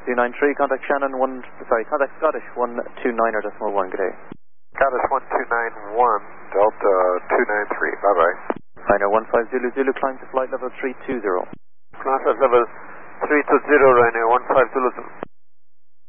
293, contact Shannon contact Scottish 129.1, good day. Scottish 1291, Delta 293, bye-bye. Rhino 15 Zulu Zulu, climb to flight level 320. Flight level 320, Rhino 15 Zulu Zulu.